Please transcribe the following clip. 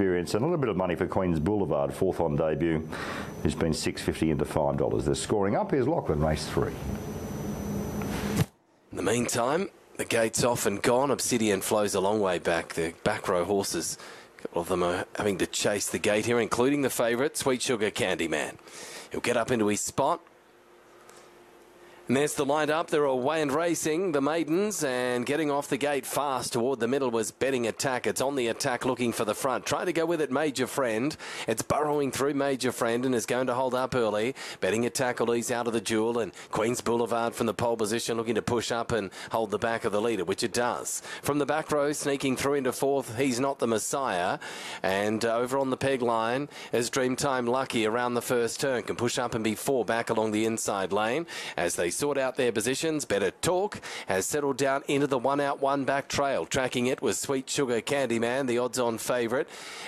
experience, and a little bit of money for Queen's Boulevard, fourth on debut, who's been $6.50 into $5. They're scoring up. Here's Lachlan, race 3. In the meantime, the gate's off and gone. Obsidian flows a long way back. The back row horses, a couple of them are having to chase the gate here, including the favourite, Sweet Sugar Candyman. He'll get up into his spot. And there's the lineup. They're away and racing, the maidens, and getting off the gate fast toward the middle was Betting Attack. It's on the attack looking for the front. Trying to go with it, Major Friend. It's burrowing through Major Friend and is going to hold up early. Betting Attack will ease out of the duel, and Queen's Boulevard from the pole position looking to push up and hold the back of the leader, which it does. From the back row, sneaking through into fourth, He's Not the Messiah. And over on the peg line is Dreamtime Lucky around the first turn. Can push up and be 4 back along the inside lane as they sort out their positions. Better Talk has settled down into the 1 out 1 back trail. Tracking it was Sweet Sugar Candyman, the odds-on favourite.